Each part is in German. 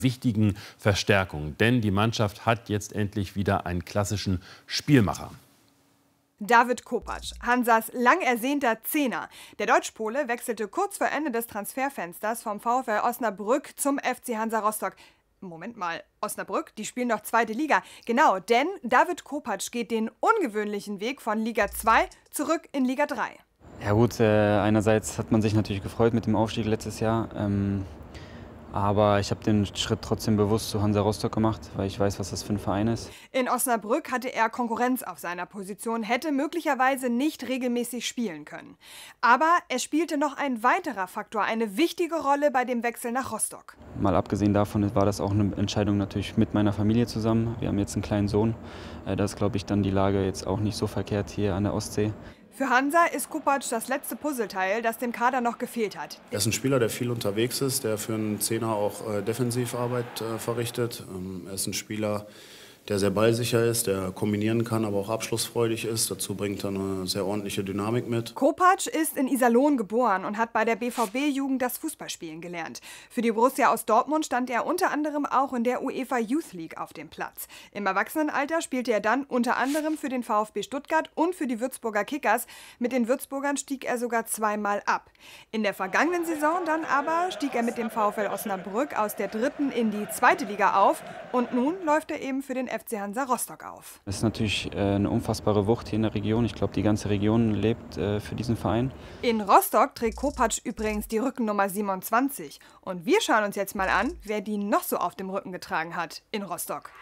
wichtigen Verstärkung, denn die Mannschaft hat jetzt endlich wieder einen klassischen Spielmacher. David Kopacz, Hansas lang ersehnter Zehner. Der Deutschpole wechselte kurz vor Ende des Transferfensters vom VfL Osnabrück zum FC Hansa Rostock. Moment mal, Osnabrück, die spielen doch zweite Liga. Genau, denn David Kopacz geht den ungewöhnlichen Weg von Liga 2 zurück in Liga 3. Ja gut, einerseits hat man sich natürlich gefreut mit dem Aufstieg letztes Jahr. Aber ich habe den Schritt trotzdem bewusst zu Hansa Rostock gemacht, weil ich weiß, was das für ein Verein ist. In Osnabrück hatte er Konkurrenz auf seiner Position, hätte möglicherweise nicht regelmäßig spielen können. Aber es spielte noch ein weiterer Faktor eine wichtige Rolle bei dem Wechsel nach Rostock. Mal abgesehen davon war das auch eine Entscheidung natürlich mit meiner Familie zusammen. Wir haben jetzt einen kleinen Sohn. Da ist, glaube ich, dann die Lage jetzt auch nicht so verkehrt hier an der Ostsee. Für Hansa ist Kopacz das letzte Puzzleteil, das dem Kader noch gefehlt hat. Er ist ein Spieler, der viel unterwegs ist, der für einen Zehner auch Defensivarbeit verrichtet. Er ist ein Spieler, der sehr ballsicher ist, der kombinieren kann, aber auch abschlussfreudig ist. Dazu bringt er eine sehr ordentliche Dynamik mit. Kopacz ist in Iserlohn geboren und hat bei der BVB-Jugend das Fußballspielen gelernt. Für die Borussia aus Dortmund stand er unter anderem auch in der UEFA Youth League auf dem Platz. Im Erwachsenenalter spielte er dann unter anderem für den VfB Stuttgart und für die Würzburger Kickers. Mit den Würzburgern stieg er sogar zweimal ab. In der vergangenen Saison dann aber stieg er mit dem VfL Osnabrück aus der 3. in die 2. Liga auf und nun läuft er eben für den FC Hansa Rostock auf. Das ist natürlich eine unfassbare Wucht hier in der Region. Ich glaube, die ganze Region lebt für diesen Verein. In Rostock trägt Kopacz übrigens die Rückennummer 27. Und wir schauen uns jetzt mal an, wer die noch so auf dem Rücken getragen hat in Rostock.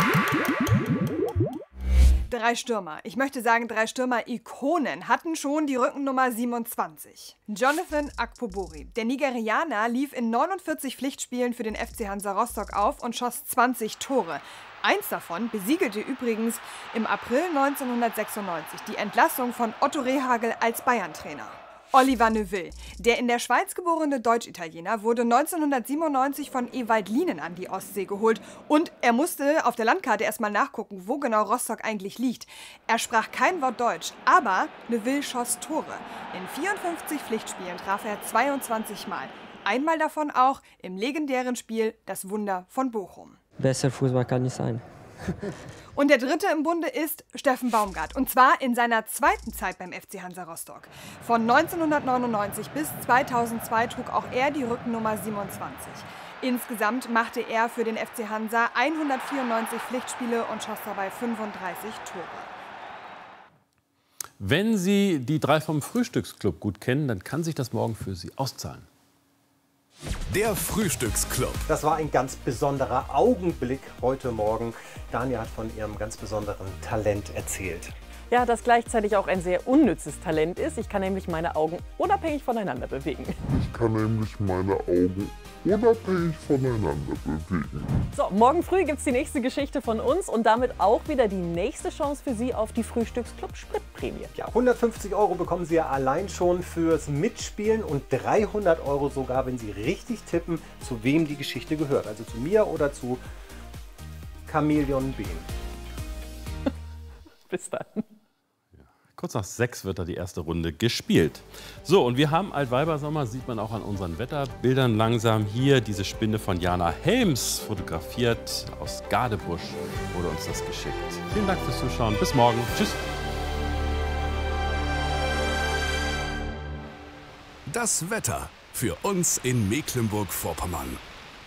3 Stürmer, ich möchte sagen 3 Stürmer-Ikonen, hatten schon die Rückennummer 27. Jonathan Akpobori, der Nigerianer, lief in 49 Pflichtspielen für den FC Hansa Rostock auf und schoss 20 Tore. Eins davon besiegelte übrigens im April 1996 die Entlassung von Otto Rehhagel als Bayern-Trainer. Oliver Neuville, der in der Schweiz geborene Deutsch-Italiener, wurde 1997 von Ewald Lienen an die Ostsee geholt und er musste auf der Landkarte erstmal nachgucken, wo genau Rostock eigentlich liegt. Er sprach kein Wort Deutsch, aber Neuville schoss Tore. In 54 Pflichtspielen traf er 22 Mal. Einmal davon auch im legendären Spiel Das Wunder von Bochum. Besser Fußball kann nicht sein. Und der dritte im Bunde ist Steffen Baumgart. Und zwar in seiner zweiten Zeit beim FC Hansa Rostock. Von 1999 bis 2002 trug auch er die Rückennummer 27. Insgesamt machte er für den FC Hansa 194 Pflichtspiele und schoss dabei 35 Tore. Wenn Sie die 3 vom Frühstücksclub gut kennen, dann kann sich das morgen für Sie auszahlen. Der Frühstücksclub. Das war ein ganz besonderer Augenblick heute Morgen. Daniel hat von ihrem ganz besonderen Talent erzählt. Ja, das gleichzeitig auch ein sehr unnützes Talent ist. Ich kann nämlich meine Augen unabhängig voneinander bewegen. So, morgen früh gibt es die nächste Geschichte von uns und damit auch wieder die nächste Chance für Sie auf die Frühstücksclub Spritprämie. Ja, 150 € bekommen Sie ja allein schon fürs Mitspielen und 300 € sogar, wenn Sie richtig tippen, zu wem die Geschichte gehört. Also zu mir oder zu Chameleon Bean. Bis dann. Kurz nach 6 wird da die erste Runde gespielt. So, und wir haben Altweibersommer, sieht man auch an unseren Wetterbildern langsam. Hier diese Spinne von Jana Helms, fotografiert aus Gadebusch, wurde uns das geschickt. Vielen Dank fürs Zuschauen. Bis morgen. Tschüss. Das Wetter für uns in Mecklenburg-Vorpommern.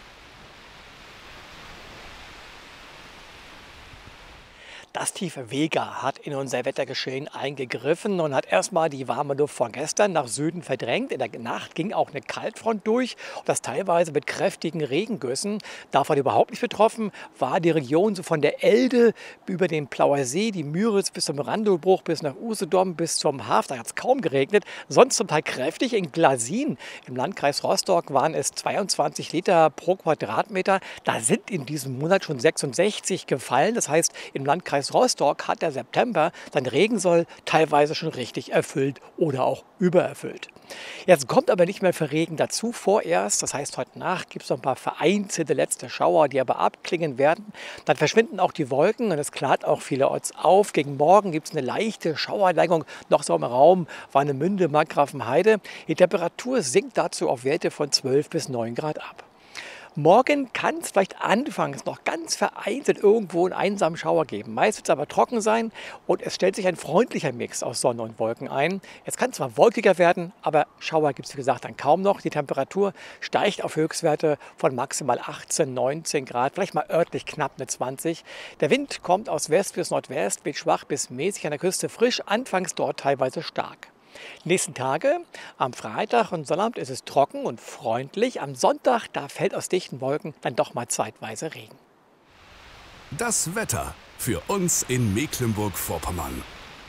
Das tiefe Vega hat in unser Wettergeschehen eingegriffen und hat erstmal die warme Luft von gestern nach Süden verdrängt. In der Nacht ging auch eine Kaltfront durch und das teilweise mit kräftigen Regengüssen. Davon überhaupt nicht betroffen war die Region so von der Elde über den Plauer See, die Müritz bis zum Randlbruch, bis nach Usedom, bis zum Haff. Da hat es kaum geregnet, sonst zum Teil kräftig. In Glasin im Landkreis Rostock waren es 22 Liter pro Quadratmeter. Da sind in diesem Monat schon 66 gefallen. Das heißt, im Landkreis Rostock hat der September sein Regensoll teilweise schon richtig erfüllt oder auch übererfüllt. Jetzt kommt aber nicht mehr für Regen dazu vorerst. Das heißt, heute Nacht gibt es noch ein paar vereinzelte letzte Schauer, die aber abklingen werden. Dann verschwinden auch die Wolken und es klart auch vielerorts auf. Gegen morgen gibt es eine leichte Schauerneigung noch so im Raum Warnemünde, Markgrafenheide. Die Temperatur sinkt dazu auf Werte von 12 bis 9 Grad ab. Morgen kann es vielleicht anfangs noch ganz vereinzelt irgendwo einen einsamen Schauer geben. Meist wird es aber trocken sein und es stellt sich ein freundlicher Mix aus Sonne und Wolken ein. Es kann zwar wolkiger werden, aber Schauer gibt es wie gesagt dann kaum noch. Die Temperatur steigt auf Höchstwerte von maximal 18, 19 Grad, vielleicht mal örtlich knapp eine 20. Der Wind kommt aus West bis Nordwest, weht schwach bis mäßig an der Küste frisch, anfangs dort teilweise stark. Die nächsten Tage, am Freitag und Sonnabend ist es trocken und freundlich. Am Sonntag, da fällt aus dichten Wolken dann doch mal zeitweise Regen. Das Wetter für uns in Mecklenburg-Vorpommern.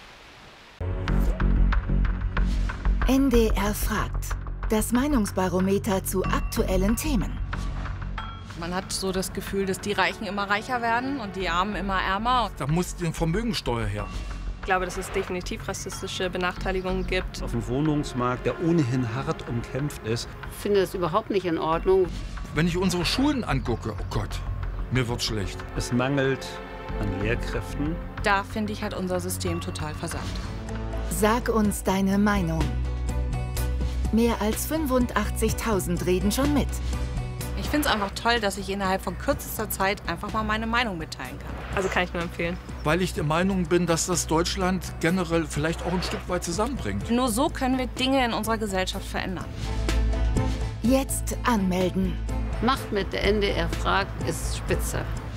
NDR fragt. Das Meinungsbarometer zu aktuellen Themen. Man hat so das Gefühl, dass die Reichen immer reicher werden und die Armen immer ärmer. Da muss die Vermögensteuer her. Ich glaube, dass es definitiv rassistische Benachteiligungen gibt. Auf dem Wohnungsmarkt, der ohnehin hart umkämpft ist. Ich finde das überhaupt nicht in Ordnung. Wenn ich unsere Schulen angucke, oh Gott, mir wird schlecht. Es mangelt an Lehrkräften. Da finde ich, hat unser System total versagt. Sag uns deine Meinung. Mehr als 85.000 reden schon mit. Ich finde es einfach toll, dass ich innerhalb von kürzester Zeit einfach mal meine Meinung mitteilen kann. Also kann ich nur empfehlen. Weil ich der Meinung bin, dass das Deutschland generell vielleicht auch ein Stück weit zusammenbringt. Nur so können wir Dinge in unserer Gesellschaft verändern. Jetzt anmelden. Macht mit, der NDR fragt, ist spitze.